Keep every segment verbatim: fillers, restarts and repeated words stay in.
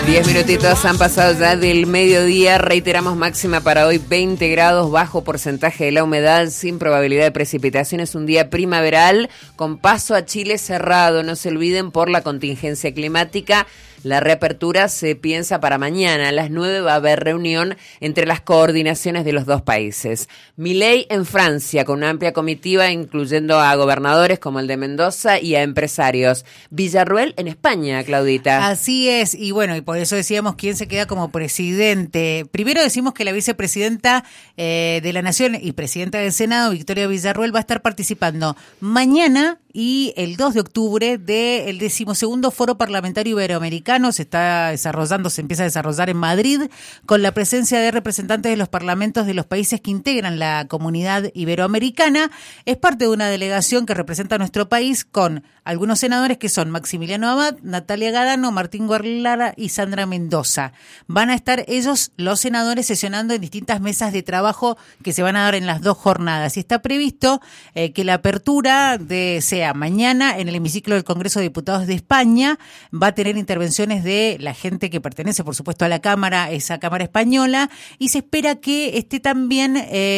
Diez minutitos han pasado ya del mediodía. Reiteramos máxima para hoy veinte grados, bajo porcentaje de la humedad, sin probabilidad de precipitaciones. Un día primaveral con paso a Chile cerrado. No se olviden por la contingencia climática. La reapertura se piensa para mañana. A las nueve va a haber reunión entre las coordinaciones de los dos países. Milei en Francia, con una amplia comitiva, incluyendo a gobernadores como el de Mendoza y a empresarios. Villarruel en España, Claudita. Así es, y bueno, y por eso decíamos quién se queda como presidente. Primero decimos que la vicepresidenta eh, de la Nación y presidenta del Senado, Victoria Villarruel, va a estar participando mañana y el dos de octubre del decimosegundo Foro Parlamentario Iberoamericano. Se está desarrollando, se empieza a desarrollar en Madrid, con la presencia de representantes de los parlamentos de los países que integran la comunidad iberoamericana. Es parte de una delegación que representa a nuestro país, con algunos senadores que son Maximiliano Abad, Natalia Gadano, Martín Guerlara y Sandra Mendoza. Van a estar ellos, los senadores, sesionando en distintas mesas de trabajo que se van a dar en las dos jornadas. Y está previsto eh, que la apertura de sea mañana en el hemiciclo del Congreso de Diputados de España. Va a tener intervenciones de la gente que pertenece, por supuesto, a la Cámara, esa Cámara española, y se espera que esté también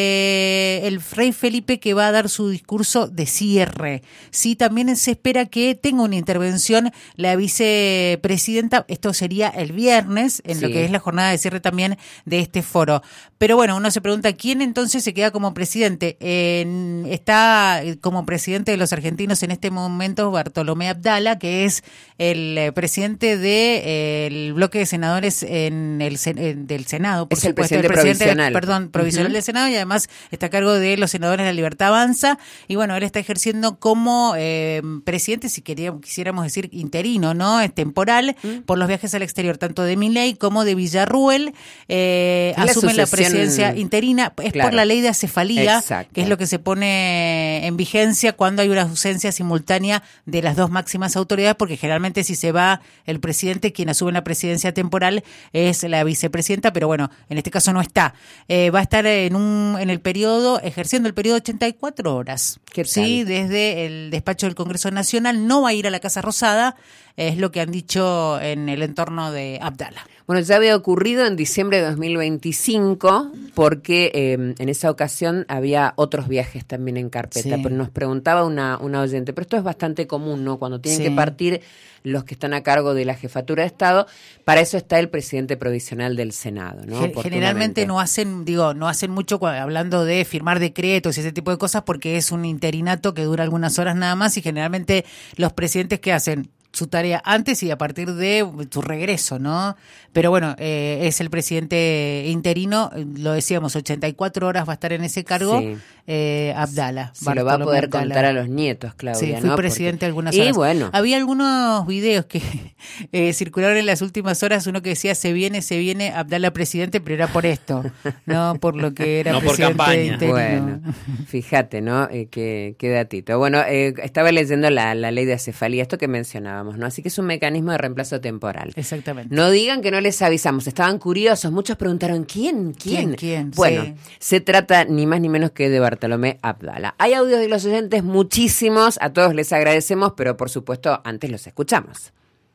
eh, el rey Felipe, que va a dar su discurso de cierre. Sí, también se espera que tenga una intervención la vicepresidenta. Esto sería el viernes, en sí. Lo que es la jornada de cierre también de este foro. Pero bueno, uno se pregunta, ¿quién entonces se queda como presidente? Eh, está como presidente de los argentinos en este momento Bartolomé Abdala, que es el eh, presidente del de, eh, bloque de senadores en el en, del Senado, por es el supuesto, presidente, el presidente provisional. Perdón, provisional uh-huh. del Senado, y además está a cargo de los senadores de La Libertad Avanza, y bueno, él está ejerciendo como eh, presidente, si queríamos, quisiéramos decir interino, ¿no? Es temporal, uh-huh. por los viajes al exterior, tanto de Milei como de Villarruel. Eh, la asume la sucesión... presidencia interina, es claro. por la ley de acefalía, Exacto. que es lo que se pone en vigencia cuando hay una ausencia simultánea de las dos máximas autoridades, porque generalmente si se va el presidente, quien asume la presidencia temporal es la vicepresidenta, pero bueno, en este caso no está. Eh, va a estar en un en el periodo, ejerciendo el periodo ochenta y cuatro horas. ¿Qué sí, desde el despacho del Congreso Nacional. No va a ir a la Casa Rosada, es lo que han dicho en el entorno de Abdala. Bueno, ya había ocurrido en diciembre de dos mil veinticinco, porque eh, en esa ocasión había otros viajes también en carpeta, sí. pero nos preguntaba una, una oyente, pero esto es bastante común, ¿no? Cuando tienen sí. que partir los que están a cargo de la jefatura de Estado, para eso está el presidente provisional del Senado, ¿no? Generalmente no hacen, digo, no hacen mucho hablando de firmar decretos y ese tipo de cosas, porque es un interinato que dura algunas horas nada más, y generalmente los presidentes que hacen su tarea antes y a partir de su regreso, ¿no? Pero bueno, eh, es el presidente interino, lo decíamos, ochenta y cuatro horas va a estar en ese cargo, sí. eh, Abdala. Se lo va a poder Abdala. Contar a los nietos, Claudia, sí, fui ¿no? presidente Porque... algunas horas. Y bueno. Había algunos videos que eh, circularon en las últimas horas, uno que decía, se viene, se viene Abdala presidente, pero era por esto, no por lo que era no presidente por campaña. interino. Bueno, fíjate, ¿no? Eh, qué, qué datito. Bueno, eh, estaba leyendo la, la ley de acefalía, esto que mencionábamos, ¿no? Así que es un mecanismo de reemplazo temporal. Exactamente. No digan que no les avisamos, estaban curiosos, muchos preguntaron, ¿quién? ¿Quién? ¿Quién? ¿Quién? Bueno, sí. se trata ni más ni menos que de Bartolomé Abdala. Hay audios de los oyentes, muchísimos, a todos les agradecemos, pero por supuesto antes los escuchamos.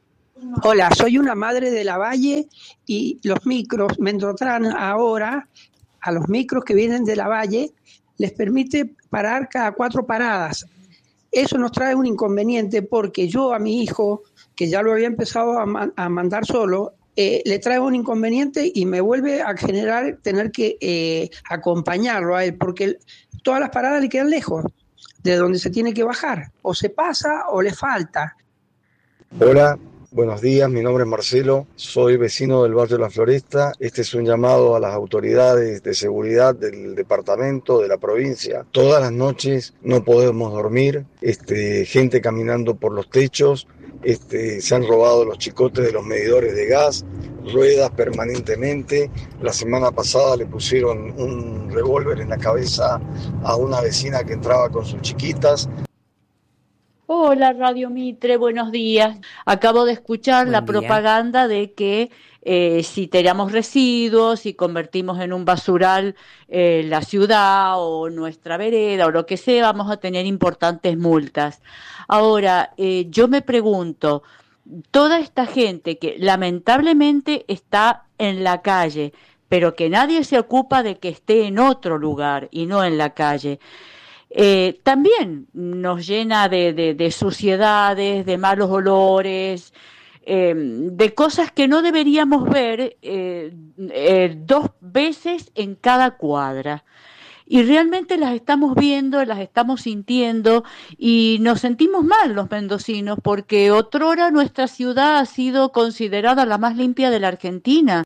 Hola, soy una madre de Lavalle y los micros Mendrotran ahora, a los micros que vienen de Lavalle, les permite parar cada cuatro paradas. Eso nos trae un inconveniente porque yo a mi hijo, que ya lo había empezado a, man- a mandar solo, eh, le trae un inconveniente y me vuelve a generar tener que eh, acompañarlo a él, porque todas las paradas le quedan lejos de donde se tiene que bajar. O se pasa o le falta. Hola, buenos días, mi nombre es Marcelo, soy vecino del barrio La Floresta. Este es un llamado a las autoridades de seguridad del departamento, de la provincia. Todas las noches no podemos dormir, este, gente caminando por los techos, este, se han robado los chicotes de los medidores de gas, ruedas permanentemente. La semana pasada le pusieron un revólver en la cabeza a una vecina que entraba con sus chiquitas. Hola Radio Mitre, buenos días. Acabo de escuchar Buen la día. propaganda de que eh, si tiramos residuos, si convertimos en un basural eh, la ciudad o nuestra vereda o lo que sea, vamos a tener importantes multas. Ahora, eh, yo me pregunto, toda esta gente que lamentablemente está en la calle, pero que nadie se ocupa de que esté en otro lugar y no en la calle, eh, también nos llena de, de, de suciedades, de malos olores, eh, de cosas que no deberíamos ver eh, eh, dos veces en cada cuadra. Y realmente las estamos viendo, las estamos sintiendo y nos sentimos mal los mendocinos porque otrora nuestra ciudad ha sido considerada la más limpia de la Argentina.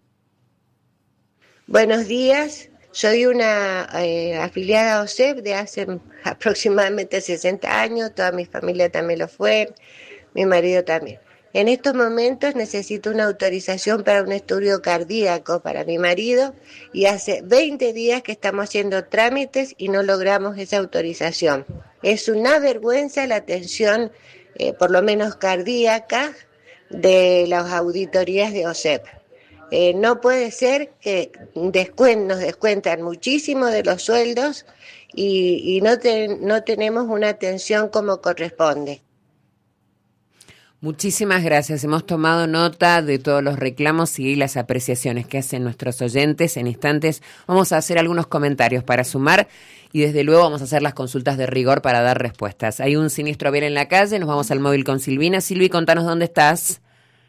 Buenos días, soy una eh, afiliada a O S E P de hace aproximadamente sesenta años, toda mi familia también lo fue, mi marido también. En estos momentos necesito una autorización para un estudio cardíaco para mi marido y hace veinte días que estamos haciendo trámites y no logramos esa autorización. Es una vergüenza la atención, eh, por lo menos cardíaca, de las auditorías de O S E P. Eh, no puede ser que descuen- nos descuentan muchísimo de los sueldos y, y no, te- no tenemos una atención como corresponde. Muchísimas gracias. Hemos tomado nota de todos los reclamos y las apreciaciones que hacen nuestros oyentes. En instantes vamos a hacer algunos comentarios para sumar y desde luego vamos a hacer las consultas de rigor para dar respuestas. Hay un siniestro vial en la calle, nos vamos al móvil con Silvina. Silvi, contanos dónde estás.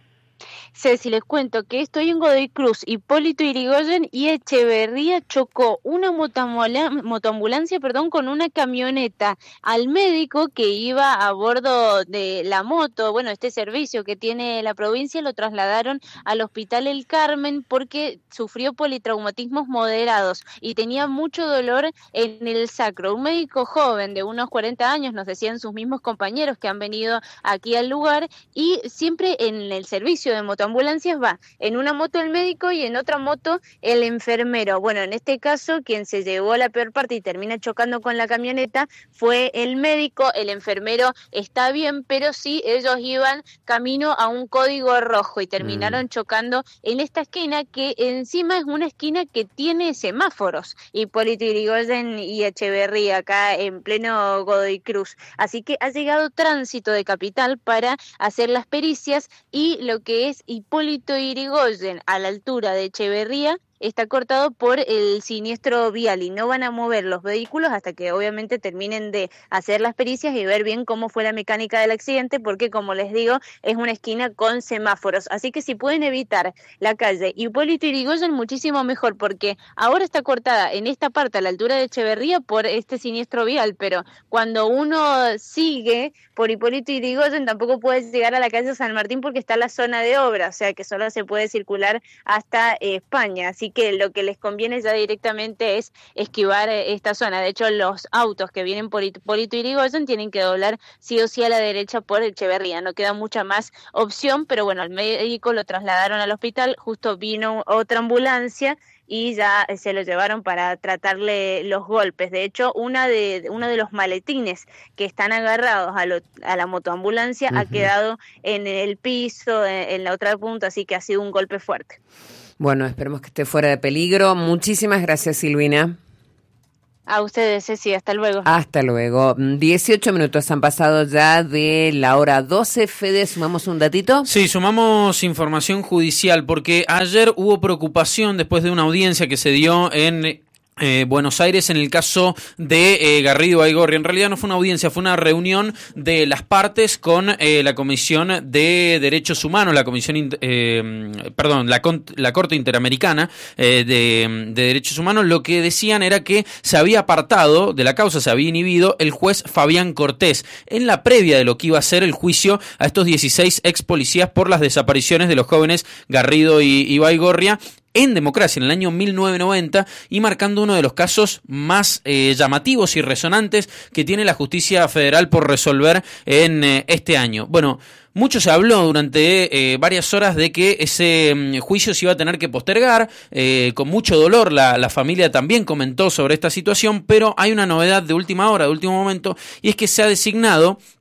Ceci, les cuento que estoy en Godoy Cruz, Hipólito Yrigoyen y Echeverría chocó una motoambula- motoambulancia perdón, con una camioneta. Al médico que iba a bordo de la moto, bueno, este servicio que tiene la provincia, lo trasladaron al Hospital El Carmen porque sufrió politraumatismos moderados y tenía mucho dolor en el sacro. Un médico joven de unos cuarenta años, nos decían sus mismos compañeros que han venido aquí al lugar, y siempre en el servicio de motoambulancias va en una moto el médico y en otra moto el enfermero. Bueno, en este caso quien se llevó la peor parte y termina chocando con la camioneta fue el médico. El enfermero está bien, pero sí ellos iban camino a un código rojo y terminaron mm. chocando en esta esquina, que encima es una esquina que tiene semáforos, Hipólito Yrigoyen y Echeverría, acá en pleno Godoy Cruz. Así que ha llegado tránsito de Capital para hacer las pericias y lo que es Hipólito Yrigoyen a la altura de Echeverría está cortado por el siniestro vial y no van a mover los vehículos hasta que obviamente terminen de hacer las pericias y ver bien cómo fue la mecánica del accidente, porque como les digo, es una esquina con semáforos. Así que si pueden evitar la calle Hipólito Yrigoyen, muchísimo mejor, porque ahora está cortada en esta parte a la altura de Echeverría por este siniestro vial, pero cuando uno sigue por Hipólito Yrigoyen tampoco puede llegar a la calle San Martín porque está la zona de obra, o sea que solo se puede circular hasta eh, España. Así que lo que les conviene ya directamente es esquivar esta zona. De hecho, los autos que vienen por Hipólito Yrigoyen tienen que doblar sí o sí a la derecha por Echeverría. No queda mucha más opción, pero bueno, al médico lo trasladaron al hospital, justo vino otra ambulancia y ya se lo llevaron para tratarle los golpes. De hecho, una de uno de los maletines que están agarrados a, lo, a la motoambulancia uh-huh. ha quedado en el piso, en, en la otra punta, así que ha sido un golpe fuerte. Bueno, esperemos que esté fuera de peligro. Muchísimas gracias, Silvina. A ustedes, Ceci, hasta luego. Hasta luego. dieciocho minutos han pasado ya de la hora doce. Fede, ¿sumamos un datito? Sí, sumamos información judicial, porque ayer hubo preocupación después de una audiencia que se dio en Eh, Buenos Aires en el caso de eh, Garrido Baigorria. En realidad no fue una audiencia, fue una reunión de las partes con eh, la Comisión de Derechos Humanos, la Comisión, eh, perdón, la, la Corte Interamericana eh, de, de Derechos Humanos. Lo que decían era que se había apartado de la causa, se había inhibido el juez Fabián Cortés en la previa de lo que iba a ser el juicio a estos dieciséis ex policías por las desapariciones de los jóvenes Garrido y, y Baigorria en democracia en el año mil novecientos noventa, y marcando uno de los casos más eh, llamativos y resonantes que tiene la justicia federal por resolver en eh, este año. Bueno, mucho se habló durante eh, varias horas de que ese mm, juicio se iba a tener que postergar, eh, con mucho dolor la, la familia también comentó sobre esta situación, pero hay una novedad de última hora, de último momento, y es que se ha designado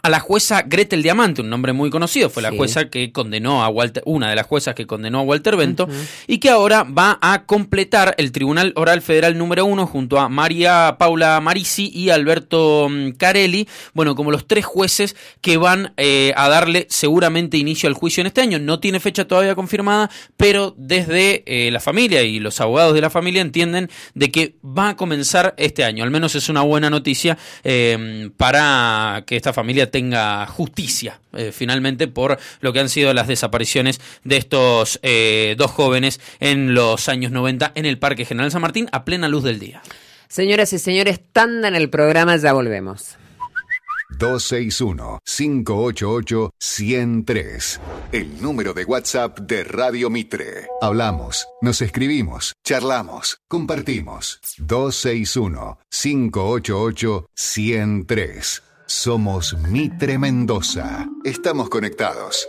a la jueza Gretel Diamante, un nombre muy conocido, fue la Sí. jueza que condenó a Walter, una de las juezas que condenó a Walter Bento, Ujú. y que ahora va a completar el Tribunal Oral Federal número uno junto a María Paula Marisi y Alberto mm, Carelli, bueno, como los tres jueces que van eh, a darle seguramente inicio al juicio en este año. No tiene fecha todavía confirmada, pero desde eh, la familia y los abogados de la familia entienden de que va a comenzar este año. Al menos es una buena noticia eh, para que esta familia tenga justicia eh, finalmente por lo que han sido las desapariciones de estos eh, dos jóvenes en los años noventa en el Parque General San Martín a plena luz del día. Señoras y señores, tanda en el programa, ya volvemos. dos seis uno, cinco ocho ocho, uno cero tres. El número de WhatsApp de Radio Mitre. Hablamos, nos escribimos, charlamos, compartimos. dos seis uno, cinco ocho ocho, uno cero tres. Somos Mitre Mendoza. Estamos conectados.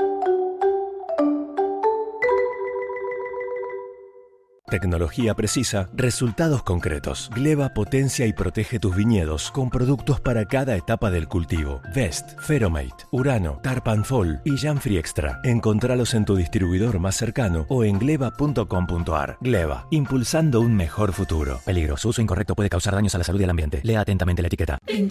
Tecnología precisa, resultados concretos. Gleva potencia y protege tus viñedos con productos para cada etapa del cultivo. Vest, Feromate, Urano, Tarpanfol y Janfree Extra. Encontralos en tu distribuidor más cercano o en gleva punto com punto ar. Gleva, impulsando un mejor futuro. Peligro, su uso incorrecto puede causar daños a la salud y al ambiente. Lea atentamente la etiqueta.